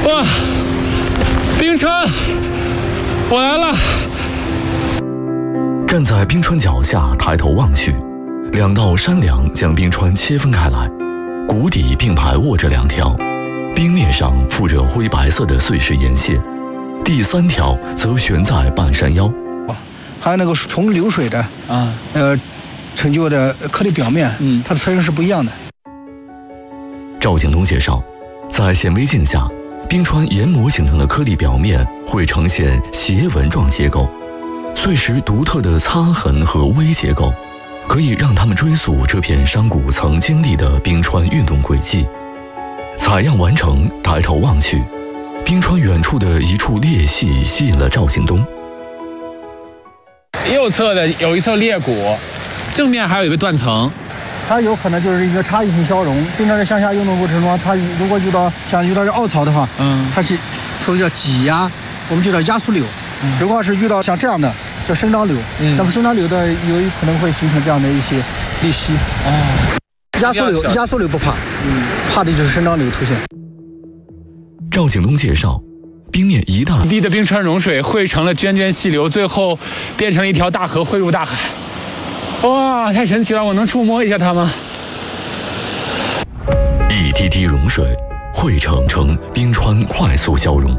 哇，冰川，我来了！ 站在冰川脚下，抬头望去，两道山梁将冰川切分开来，谷底并排卧着2条，冰面上附着灰白色的碎石岩屑，第3条则悬在半山腰。 还有那个从流水的成就的颗粒表面，它的特征是不一样的。 赵景东介绍，在显微镜下，冰川研磨形成的颗粒表面会呈现斜纹状结构，碎石独特的擦痕和微结构，可以让他们追溯这片山谷曾经历的冰川运动轨迹。采样完成，抬头望去，冰川远处的一处裂隙吸引了赵景东。 右侧的有一侧裂谷，正面还有一个断层。 它有可能就是一个差异性消融。冰川在向下运动过程中，它如果遇到这凹槽的话，它是属于叫挤压，我们就叫压缩流。如果是遇到像这样的叫生长流，那么生长流的有可能会形成这样的一些裂隙。压缩流不怕，怕的就是生长流出现。 赵景东介绍，冰面一旦低的冰川融水汇成了涓涓细流，最后变成了一条大河汇入大海。哇，太神奇了！我能触摸一下它吗？ 一滴滴融水汇成冰川快速消融。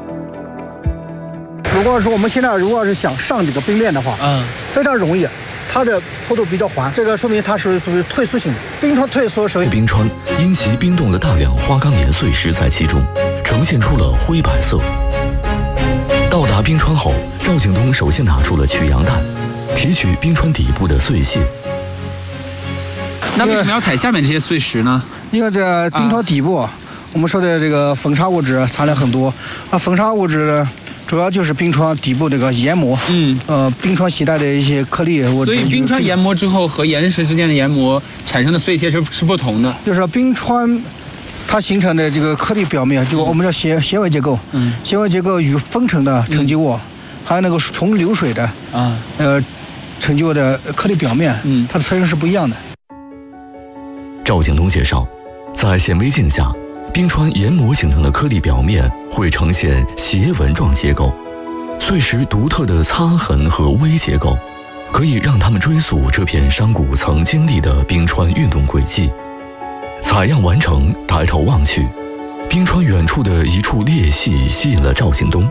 如果说我们现在是想上这个冰链的话，非常容易。它的坡度比较缓，这个说明它是属于退缩性的。冰川退缩时， 冰川因其冰冻了大量花岗岩碎石在其中，呈现出了灰白色。到达冰川后，赵景东首先拿出了取样袋，提取冰川底部的碎屑。 那为什么要采下面这些碎石呢？ 因为这冰川底部，我们说的这个风沙物质含量很多，风沙物质呢，主要就是冰川底部这个研磨，冰川携带的一些颗粒。 所以冰川研磨之后和岩石之间的研磨产生的碎屑是不同的。 就是冰川它形成的这个颗粒表面，就我们叫纤维结构，纤维结构与风尘的沉积物，还有那个从流水的成就的颗粒表面，它的特征是不一样的。 赵景东介绍，在显微镜下，冰川研磨形成的颗粒表面会呈现斜纹状结构，碎石独特的擦痕和微结构，可以让他们追溯这片山谷曾经历的冰川运动轨迹。采样完成，抬头望去，冰川远处的一处裂隙吸引了赵景东。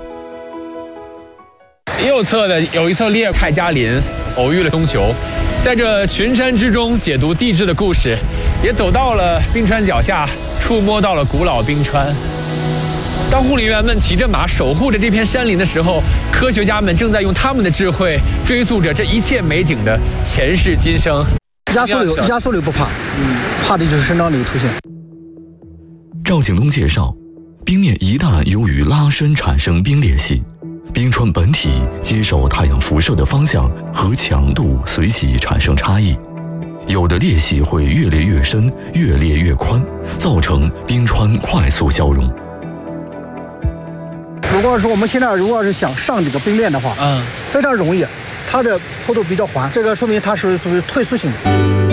右侧的有一侧裂泰加林偶遇了棕熊，在这群山之中解读地质的故事，也走到了冰川脚下，触摸到了古老冰川。当护林员们骑着马守护着这片山林的时候，科学家们正在用他们的智慧追溯着这一切美景的前世今生。 压缩流不怕，怕的就是生长流出现。 赵景东介绍，冰面一旦由于拉伸产生冰裂隙，冰川本体接受太阳辐射的方向和强度随即产生差异，有的裂隙会越裂越深，越裂越宽，造成冰川快速消融。 如果说我们现在是想上这个冰链的话，非常容易。它的坡度比较缓，这个说明它是属于退缩性的。